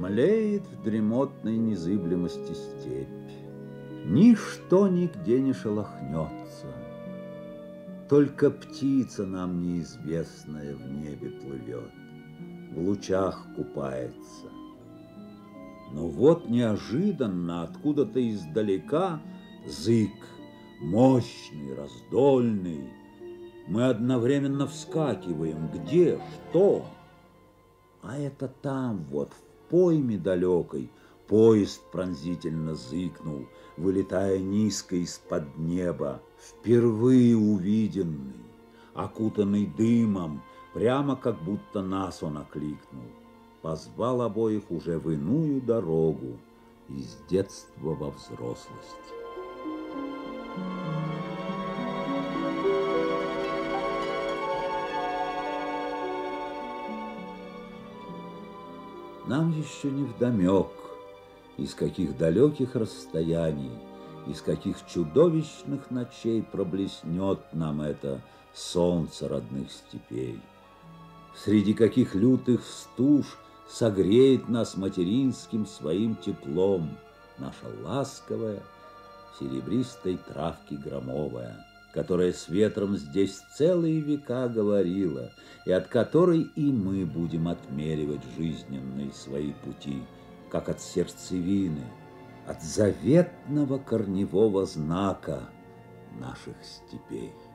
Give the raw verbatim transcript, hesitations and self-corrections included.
Млеет в дремотной незыблемости степь. Ничто нигде не шелохнется, только птица нам неизвестная в небе плывет, в лучах купается. Но вот неожиданно откуда-то издалека зык, мощный, раздольный. Мы одновременно вскакиваем. Где? Что? А это там вот, в пойме далекой, поезд пронзительно зыкнул, вылетая низко из-под неба, впервые увиденный, окутанный дымом, прямо как будто нас он окликнул. Позвал обоих уже в иную дорогу, из детства во взрослость. Нам еще не вдомек, из каких далеких расстояний, из каких чудовищных ночей проблеснет нам это солнце родных степей, среди каких лютых стуж согреет нас материнским своим теплом наша ласковая серебристой травки громовая, которая с ветром здесь целые века говорила, и от которой и мы будем отмеривать жизненные свои пути, как от сердцевины, от заветного корневого знака наших степей.